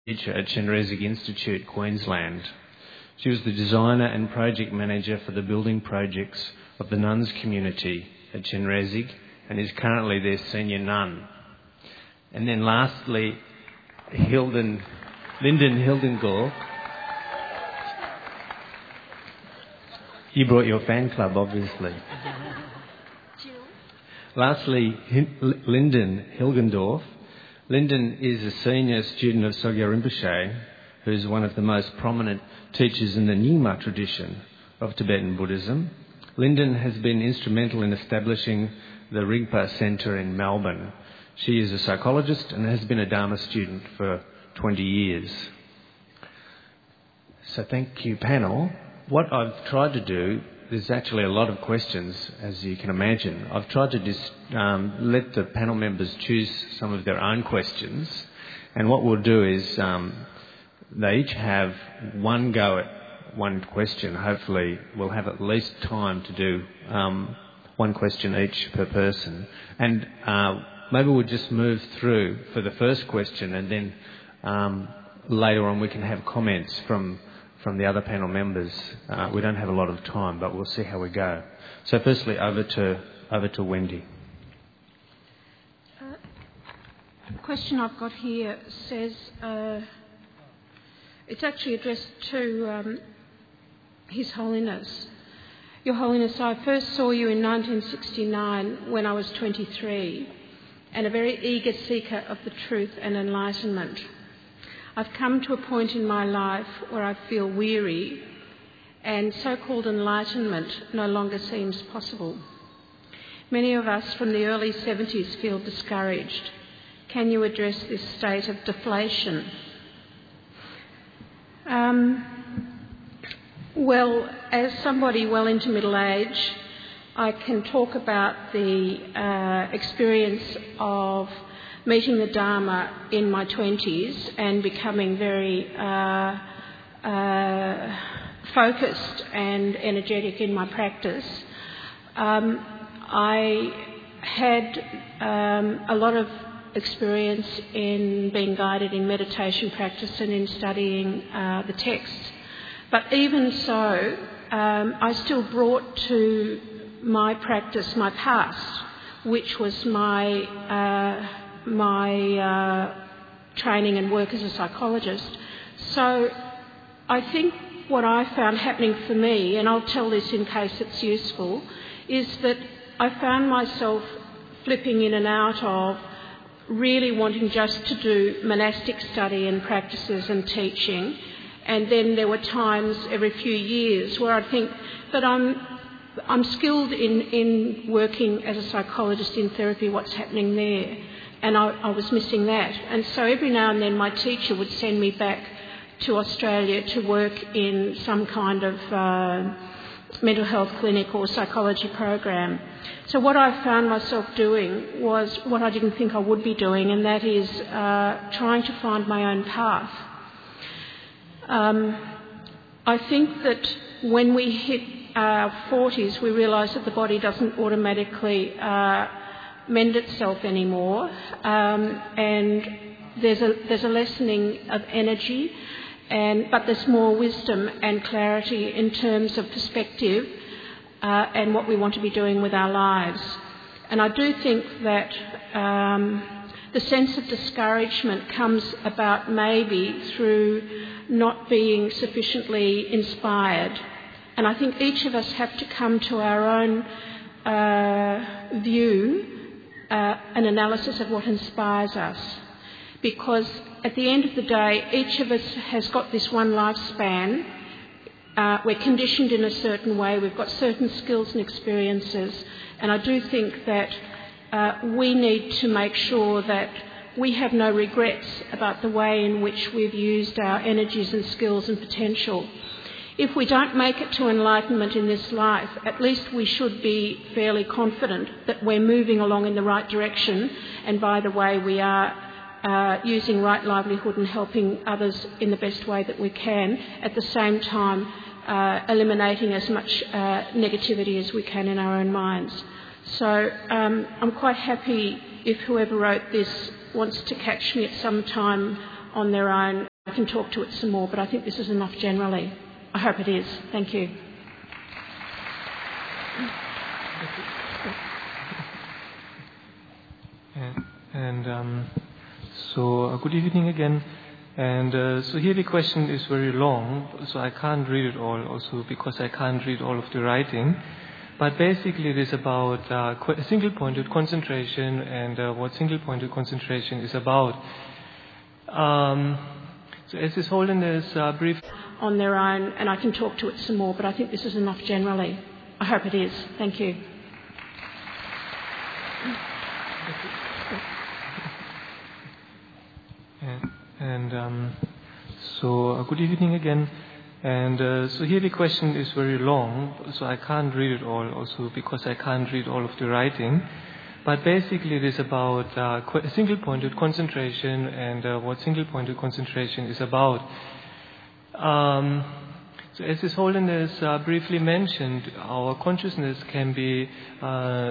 teacher at Chenrezig Institute, Queensland. She was the designer and project manager for the building projects of the nuns community at Chenrezig and is currently their senior nun. And then lastly, Lyndon Hildengorf. You brought your fan club, obviously. Lastly, Lyndon Hilgendorf. Lyndon is a senior student of Sogyal Rinpoche, who is one of the most prominent teachers in the Nyingma tradition of Tibetan Buddhism. Lyndon has been instrumental in establishing the Rigpa Centre in Melbourne. She is a psychologist and has been a Dharma student for 20 years. So thank you, panel. What I've tried to do, there's actually a lot of questions, as you can imagine. I've tried to just let the panel members choose some of their own questions. And what we'll do is they each have one go at one question. Hopefully we'll have at least time to do one question each per person. And maybe we'll just move through for the first question, and then later on we can have comments from the other panel members. We don't have a lot of time, but we'll see how we go. So firstly, over to Wendy. The question I've got here says, it's actually addressed to His Holiness. Your Holiness, I first saw you in 1969 when I was 23 and a very eager seeker of the truth and enlightenment. I've come to a point in my life where I feel weary and so-called enlightenment no longer seems possible. Many of us from the early 70s feel discouraged. Can you address this state of deflation? Well, as somebody well into middle age, I can talk about the experience of meeting the Dharma in my 20s and becoming very focused and energetic in my practice. I had a lot of experience in being guided in meditation practice and in studying the texts. But even so, I still brought to my practice my past, which was my training and work as a psychologist. So I think what I found happening for me, and I'll tell this in case it's useful, is that I found myself flipping in and out of really wanting just to do monastic study and practices and teaching. And then there were times every few years where I think that I'm skilled in working as a psychologist in therapy, what's happening there. And I was missing that. And so every now and then my teacher would send me back to Australia to work in some kind of mental health clinic or psychology program. So what I found myself doing was what I didn't think I would be doing, and that is trying to find my own path. I think that when we hit our 40s, we realise that the body doesn't automatically mend itself anymore, and there's a lessening of energy, but there's more wisdom and clarity in terms of perspective and what we want to be doing with our lives. And I do think that the sense of discouragement comes about maybe through not being sufficiently inspired. And I think each of us have to come to our own view, an analysis of what inspires us. Because at the end of the day, each of us has got this one lifespan. We're conditioned in a certain way. We've got certain skills and experiences. And I do think that we need to make sure that we have no regrets about the way in which we've used our energies and skills and potential. If we don't make it to enlightenment in this life, at least we should be fairly confident that we're moving along in the right direction, and by the way, we are using right livelihood and helping others in the best way that we can, at the same time eliminating as much negativity as we can in our own minds. So I'm quite happy if whoever wrote this wants to catch me at some time on their own I can talk to it some more, but I think this is enough generally. I hope it is. Thank you. Good evening again. So here the question is very long, so I can't read it all also because I can't read all of the writing. But basically it is about single-pointed concentration and what single-pointed concentration is about. So as His Holiness briefed On their own, and I can talk to it some more, but I think this is enough generally. I hope it is. Thank you. Good evening again. So here the question is very long, so I can't read it all also because I can't read all of the writing. But basically it is about single-pointed concentration and what single-pointed concentration is about. So as His Holiness briefly mentioned, our consciousness can be